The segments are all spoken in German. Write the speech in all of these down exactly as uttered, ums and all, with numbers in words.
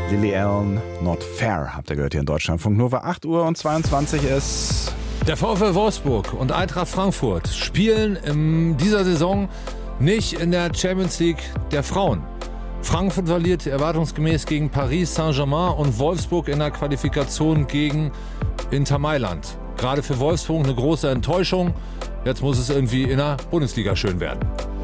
Lily Allen, Not Fair, habt ihr gehört hier in Deutschlandfunk Nova. acht Uhr und zweiundzwanzig ist... Der VfL Wolfsburg und Eintracht Frankfurt spielen in dieser Saison nicht in der Champions League der Frauen. Frankfurt verliert erwartungsgemäß gegen Paris Saint-Germain und Wolfsburg in der Qualifikation gegen Inter Mailand. Gerade für Wolfsburg eine große Enttäuschung. Jetzt muss es irgendwie in der Bundesliga schön werden.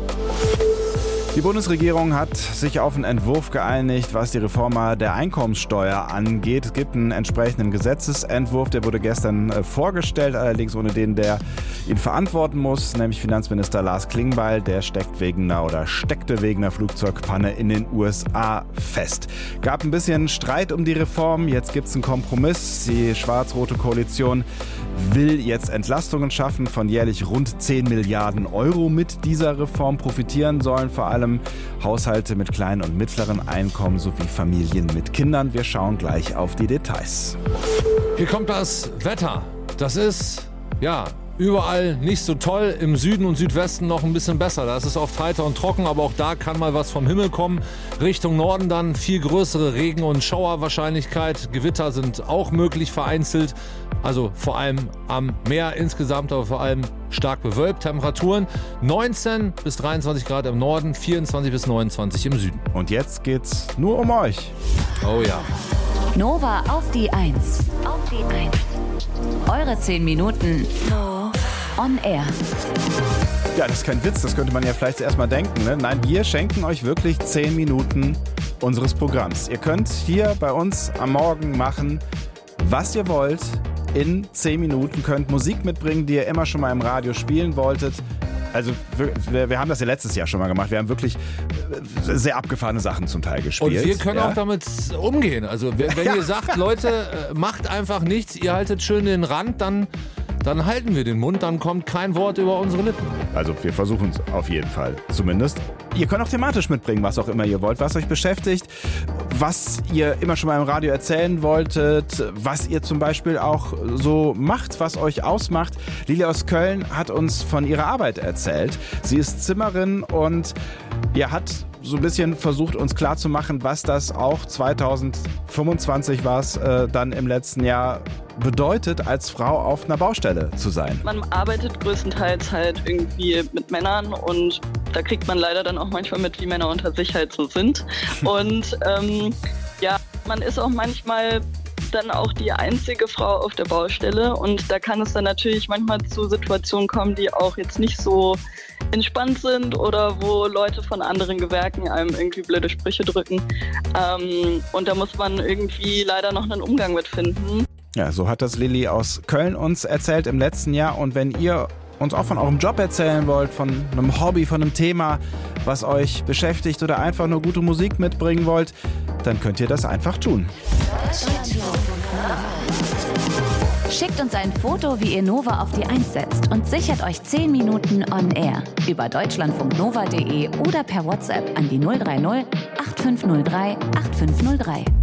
Die Bundesregierung hat sich auf einen Entwurf geeinigt, was die Reform der Einkommenssteuer angeht. Es gibt einen entsprechenden Gesetzesentwurf, der wurde gestern vorgestellt, allerdings ohne den, der ihn verantworten muss, nämlich Finanzminister Lars Klingbeil. Der steckt wegen einer oder steckte wegen einer Flugzeugpanne in den U S A fest. Gab ein bisschen Streit um die Reform, jetzt gibt es einen Kompromiss. Die schwarz-rote Koalition will jetzt Entlastungen schaffen von jährlich rund zehn Milliarden Euro. Mit dieser Reform profitieren sollen vor allem Haushalte mit kleinen und mittleren Einkommen sowie Familien mit Kindern. Wir schauen gleich auf die Details. Hier kommt das Wetter. Das ist, ja, überall nicht so toll. Im Süden und Südwesten noch ein bisschen besser. Da ist es oft heiter und trocken, aber auch da kann mal was vom Himmel kommen. Richtung Norden dann viel größere Regen- und Schauerwahrscheinlichkeit. Gewitter sind auch möglich vereinzelt. Also vor allem am Meer insgesamt, aber vor allem stark bewölkt. Temperaturen neunzehn bis dreiundzwanzig Grad im Norden, vierundzwanzig bis neunundzwanzig im Süden. Und jetzt geht's nur um euch. Oh ja. Nova auf die Eins. Auf die Eins. Eure zehn Minuten on air. Ja, das ist kein Witz, das könnte man ja vielleicht erst mal denken. Ne? Nein, wir schenken euch wirklich zehn Minuten unseres Programms. Ihr könnt hier bei uns am Morgen machen, was ihr wollt. In zehn Minuten könnt Musik mitbringen, die ihr immer schon mal im Radio spielen wolltet. Also wir, wir haben das ja letztes Jahr schon mal gemacht. Wir haben wirklich sehr abgefahrene Sachen zum Teil gespielt. Und wir können ja? auch damit umgehen. Also wenn, wenn ja. ihr sagt, Leute, macht einfach nichts, ihr haltet schön den Rand, dann, dann halten wir den Mund, dann kommt kein Wort über unsere Lippen. Also wir versuchen es auf jeden Fall, zumindest. Ihr könnt auch thematisch mitbringen, was auch immer ihr wollt, was euch beschäftigt, was ihr immer schon mal im Radio erzählen wolltet, was ihr zum Beispiel auch so macht, was euch ausmacht. Lili aus Köln hat uns von ihrer Arbeit erzählt. Sie ist Zimmerin und ihr hat so ein bisschen versucht, uns klarzumachen, was das auch zweitausendfünfundzwanzig war es äh, dann im letzten Jahr bedeutet, als Frau auf einer Baustelle zu sein. Man arbeitet größtenteils halt irgendwie mit Männern und da kriegt man leider dann auch manchmal mit, wie Männer unter sich halt so sind. Und ähm, ja, man ist auch manchmal dann auch die einzige Frau auf der Baustelle und da kann es dann natürlich manchmal zu Situationen kommen, die auch jetzt nicht so entspannt sind oder wo Leute von anderen Gewerken einem irgendwie blöde Sprüche drücken. Ähm, und da muss man irgendwie leider noch einen Umgang mit finden. Ja, so hat das Lilly aus Köln uns erzählt im letzten Jahr. Und wenn ihr uns auch von eurem Job erzählen wollt, von einem Hobby, von einem Thema, was euch beschäftigt oder einfach nur gute Musik mitbringen wollt, dann könnt ihr das einfach tun. Schickt uns ein Foto, wie ihr Nova auf die Eins setzt und sichert euch zehn Minuten on air über deutschlandfunknova punkt de oder per WhatsApp an die null drei null acht fünf null drei acht fünf null drei.